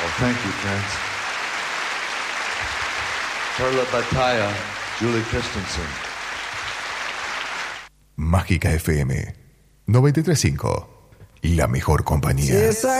Oh, thank you, Prince. Perla Batalla, Julie Christensen. Mágica FM 93.5, la mejor compañía. Yes, I